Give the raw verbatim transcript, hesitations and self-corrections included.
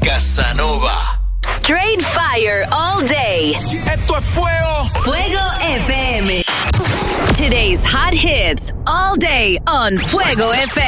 Casanova. Straight fire all day. Esto es fuego. Fuego F M. Today's hot hits all day on Fuego F M.